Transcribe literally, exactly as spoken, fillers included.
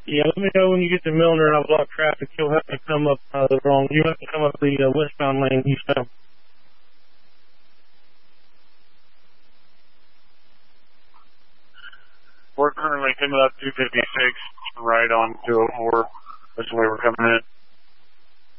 Yeah, let me know when you get to Milner and I'll block traffic. You'll have to come up uh, the wrong. You have to come up the uh, westbound lane eastbound. We're currently coming up two fifty-six, right on two oh four. That's the way we're coming in.